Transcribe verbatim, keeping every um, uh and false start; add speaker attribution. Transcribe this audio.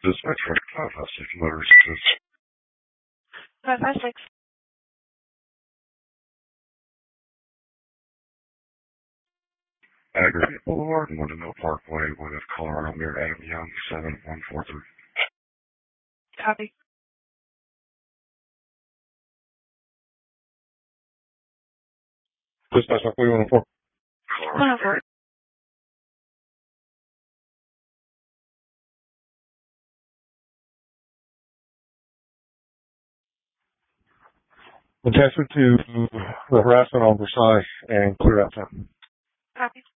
Speaker 1: Dispatch five five six Motors.
Speaker 2: five five six.
Speaker 1: Aggregate Boulevard, Windmill Parkway, with Colorado, near Adam Young, seven one four three.
Speaker 2: Copy.
Speaker 1: Dispatch one oh four.
Speaker 2: one oh four.
Speaker 1: Attachment to the harassment on Versailles and clear out time.
Speaker 2: Copy.